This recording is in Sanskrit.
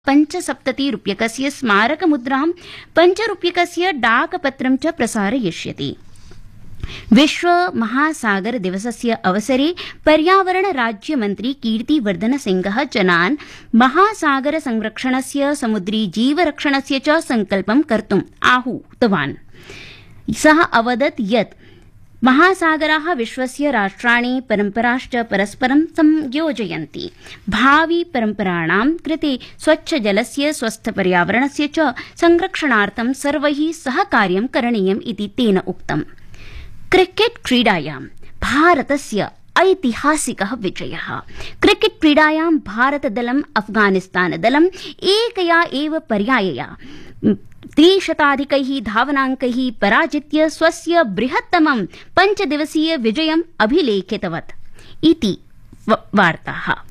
₹75 स्मारकमुद्रां 5 डाकपत्रं च प्रसारयिष्यति। विश्व महासागर दिवसस्य अवसरे पर्यावरण राज्यमन्त्री कीर्तिवर्धन सिंह जनान् महासागर संरक्षणस्य समुद्री जीवरक्षणस्य च संकल्पं कर्तुम् आहूतवान्। सः अवदत् यत् महासागराः विश्वस्य राष्ट्राणि परम्पराश्च परस्परं संयोजयन्ति। भावि परम्पराणां कृते स्वच्छजलस्य स्वस्थपर्यावरणस्य च संरक्षणार्थं सर्वैः सहकार्यं करणीयम् इति तेन उक्तम्। क्रिकेट क्रीडायां भारतस्य ऐतिहासिकः विजयः। क्रिकेट क्रीडायां भारतदलम् अफगानिस्तानदलम् एकया एव पर्यायया 300 धावनाङ्कैः पराजित्य स्वस्य बृहत्तमं 5 दिवसीय विजयम् अभिलेखितवत् इति वार्ताः।